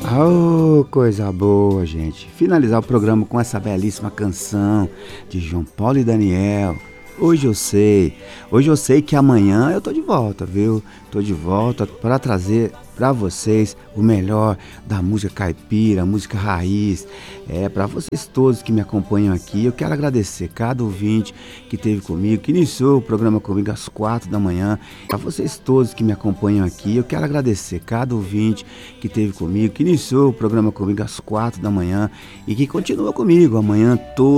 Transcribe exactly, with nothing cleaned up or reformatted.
Oh, coisa boa, gente. Finalizar o programa com essa belíssima canção de João Paulo e Daniel. Hoje eu sei, hoje eu sei que amanhã eu tô de volta, viu? Tô de volta para trazer para vocês o melhor da música caipira, música raiz. É, para vocês todos que me acompanham aqui, eu quero agradecer cada ouvinte que esteve comigo, que iniciou o programa comigo às quatro da manhã. Para vocês todos que me acompanham aqui, eu quero agradecer cada ouvinte que esteve comigo, que iniciou o programa comigo às quatro da manhã e que continua comigo amanhã todo.